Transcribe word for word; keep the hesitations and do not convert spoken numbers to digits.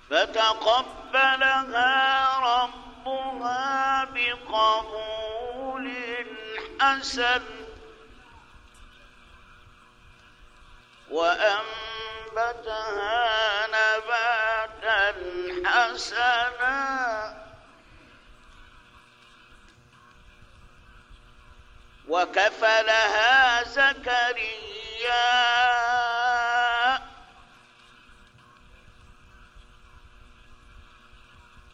فتقبلها ربها بقبول حسن وأنبتها نباتا حسنا وكفلها